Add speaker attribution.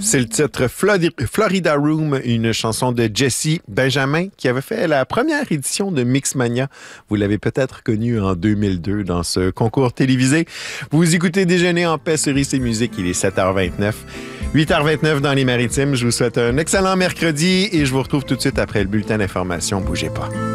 Speaker 1: C'est le titre Florida Room, une chanson de Jesse Benjamin qui avait fait la première édition de Mixmania. Vous l'avez peut-être connu en 2002 dans ce concours télévisé. Vous écoutez Déjeuner en paix sur IC Musique, il est 7h29. 8h29 dans les Maritimes. Je vous souhaite un excellent mercredi et je vous retrouve tout de suite après le bulletin d'information. Bougez pas.